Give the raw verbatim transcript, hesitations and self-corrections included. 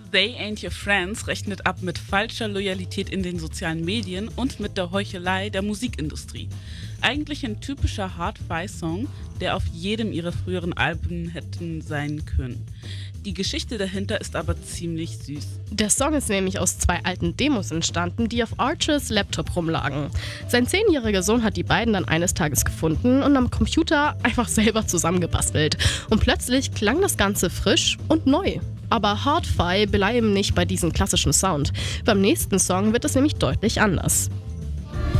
They Ain't Your Friends rechnet ab mit falscher Loyalität in den sozialen Medien und mit der Heuchelei der Musikindustrie. Eigentlich ein typischer Hard-Fi-Song, der auf jedem ihrer früheren Alben hätten sein können. Die Geschichte dahinter ist aber ziemlich süß. Der Song ist nämlich aus zwei alten Demos entstanden, die auf Arches Laptop rumlagen. Sein zehnjähriger Sohn hat die beiden dann eines Tages gefunden und am Computer einfach selber zusammengebastelt. Und plötzlich klang das Ganze frisch und neu. Aber Hard-Fi bleiben nicht bei diesem klassischen Sound. Beim nächsten Song wird es nämlich deutlich anders.